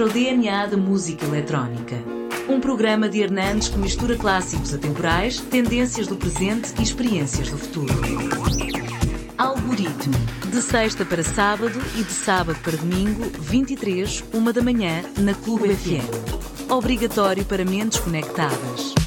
Encontra o DNA da música eletrónica. Um programa de Hernandes que mistura clássicos atemporais, tendências do presente e experiências do futuro. Algoritmo. De sexta para sábado e de sábado para domingo, 23, 1 da manhã, na Clube FM. Obrigatório para mentes conectadas.